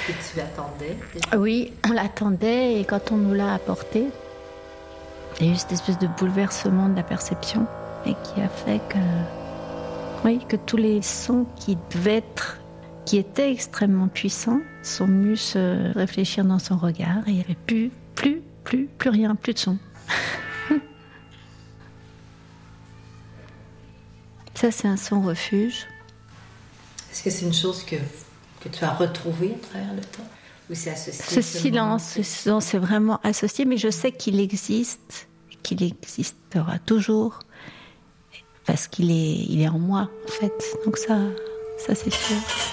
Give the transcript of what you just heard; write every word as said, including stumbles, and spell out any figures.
que tu attendais? Oui, on l'attendait et quand on nous l'a apporté, il y a eu cette espèce de bouleversement de la perception et qui a fait que, oui, que tous les sons qui devaient être, qui étaient extrêmement puissants, sont venus se réfléchir dans son regard et il n'y avait plus, plus, plus, plus rien, plus de son. Ça, c'est un son refuge. Est-ce que c'est une chose que, que tu as retrouvée à travers le temps? Ou c'est associé? Ce silence, ce, c'est vraiment associé, mais je sais qu'il existe, qu'il existera toujours, parce qu'il est, il est en moi, en fait. Donc ça, ça c'est sûr.